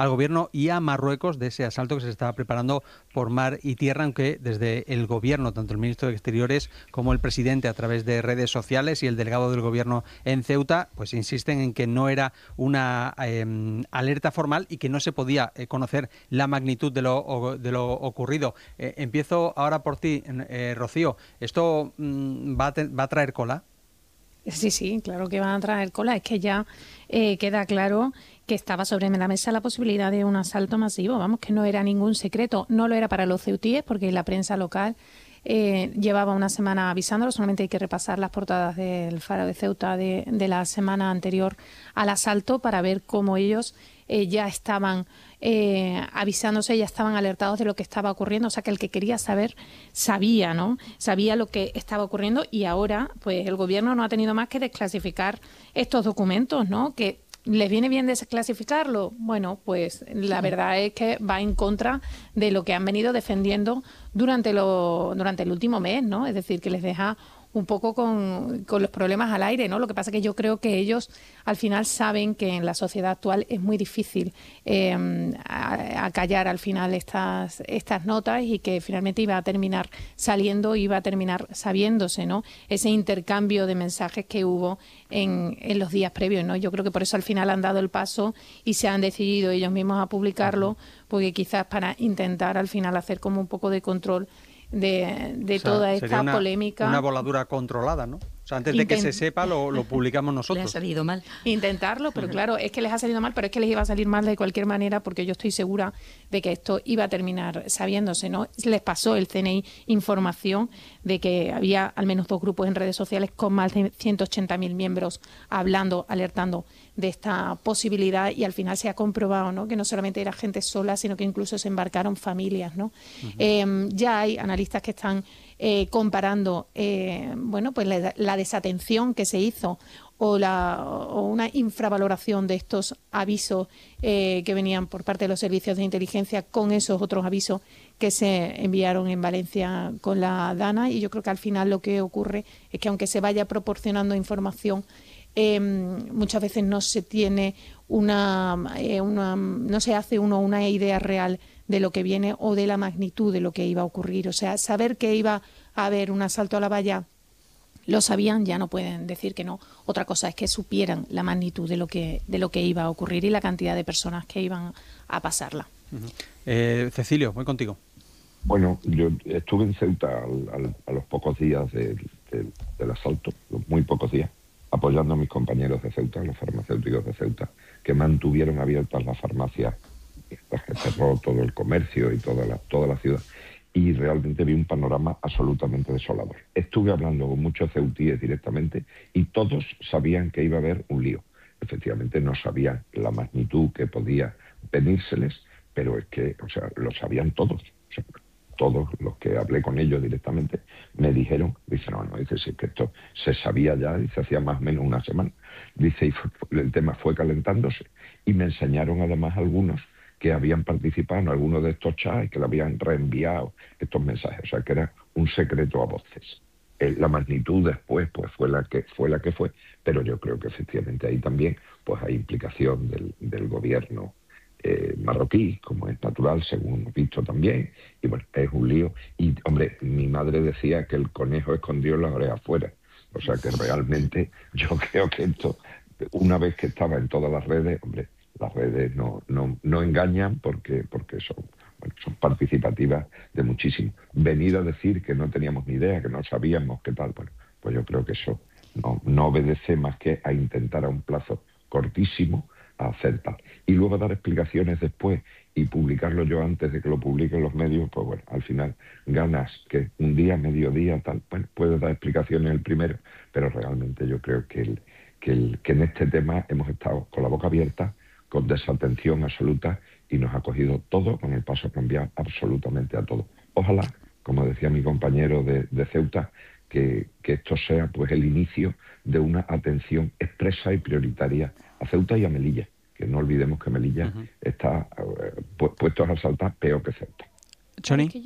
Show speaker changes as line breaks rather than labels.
al gobierno y a Marruecos de ese asalto que se estaba preparando por mar y tierra, aunque desde el gobierno, tanto el ministro de Exteriores como el presidente a través de redes sociales y el delegado del gobierno en Ceuta, pues insisten en que no era una alerta formal y que no se podía conocer la magnitud de lo ocurrido. Empiezo ahora por ti, Rocío. ¿Esto va a traer cola?
Sí, sí, claro que van a traer cola. Es que ya queda claro que estaba sobre la mesa la posibilidad de un asalto masivo. Vamos, que no era ningún secreto. No lo era para los ceutíes, porque la prensa local llevaba una semana avisándolo. Solamente hay que repasar las portadas del Faro de Ceuta de la semana anterior al asalto para ver cómo ellos ya estaban avisándose, ya estaban alertados de lo que estaba ocurriendo. O sea, que el que quería saber sabía, ¿no? Sabía lo que estaba ocurriendo, y ahora pues el gobierno no ha tenido más que desclasificar estos documentos, ¿no? Que ¿les viene bien desclasificarlo? Bueno, pues la verdad es que va en contra de lo que han venido defendiendo durante el último mes, ¿no? Es decir, que les deja un poco con los problemas al aire, ¿no? Lo que pasa es que yo creo que ellos al final saben que en la sociedad actual es muy difícil acallar al final estas notas, y que finalmente iba a terminar saliendo, iba a terminar sabiéndose, ¿no? Ese intercambio de mensajes que hubo en los días previos, ¿no? Yo creo que por eso al final han dado el paso y se han decidido ellos mismos a publicarlo, porque quizás para intentar al final hacer como un poco de control de toda esta polémica.
Una voladura controlada, ¿no? O sea, antes de que se sepa, lo publicamos nosotros.
Les ha salido mal.
Intentarlo, pero claro, es que les ha salido mal, pero es que les iba a salir mal de cualquier manera, porque yo estoy segura de que esto iba a terminar sabiéndose, ¿no? Les pasó el CNI información de que había al menos 2 grupos en redes sociales con más de 180.000 miembros hablando, alertando de esta posibilidad, y al final se ha comprobado, ¿no? Que no solamente era gente sola, sino que incluso se embarcaron familias, ¿no? Ya hay analistas que están comparando bueno, pues la desatención que se hizo o una infravaloración de estos avisos que venían por parte de los servicios de inteligencia con esos otros avisos que se enviaron en Valencia con la DANA. Y yo creo que al final lo que ocurre es que, aunque se vaya proporcionando información, muchas veces no se tiene no se hace una idea real de lo que viene o de la magnitud de lo que iba a ocurrir. O sea, saber que iba a haber un asalto a la valla, lo sabían, ya no pueden decir que no. Otra cosa es que supieran la magnitud de lo que iba a ocurrir y la cantidad de personas que iban a pasarla.
Cecilio, voy contigo.
Bueno, yo estuve en Ceuta a los pocos días del asalto, muy pocos días, apoyando a mis compañeros de Ceuta, los farmacéuticos de Ceuta, que mantuvieron abiertas las farmacias, que cerró todo el comercio y toda la ciudad, y realmente vi un panorama absolutamente desolador. Estuve hablando con muchos ceutíes directamente y todos sabían que iba a haber un lío. Efectivamente no sabían la magnitud que podía venírseles, pero es que, o sea, lo sabían todos. O sea, todos los que hablé con ellos directamente me dijeron, dice, no, dice, sí, que esto se sabía ya, dice, hacía más o menos una semana. Dice, y el tema fue calentándose, y me enseñaron además algunos que habían participado en algunos de estos chats y que le habían reenviado estos mensajes. O sea, que era un secreto a voces. La magnitud después pues fue la que fue, pero yo creo que efectivamente ahí también pues hay implicación del gobierno marroquí, como es natural, según hemos visto también, y bueno, es un lío. Y, hombre, mi madre decía que el conejo escondió las orejas afuera. O sea que realmente yo creo que esto, una vez que estaba en todas las redes, hombre, las redes no engañan porque son participativas de muchísimo. Venir a decir que no teníamos ni idea, que no sabíamos qué tal, bueno, pues yo creo que eso no obedece más que a intentar a un plazo cortísimo a hacer tal. Y luego dar explicaciones después y publicarlo yo antes de que lo publiquen los medios, pues bueno, al final ganas que un día, mediodía, tal, bueno, puedes dar explicaciones el primero, pero realmente yo creo que en este tema hemos estado con la boca abierta, con desatención absoluta, y nos ha cogido todo con el paso a cambiar absolutamente a todo. Ojalá, como decía mi compañero de Ceuta, que esto sea pues el inicio de una atención expresa y prioritaria a Ceuta y a Melilla, que no olvidemos que Melilla está puestos a saltar peor que Ceuta.
Choni.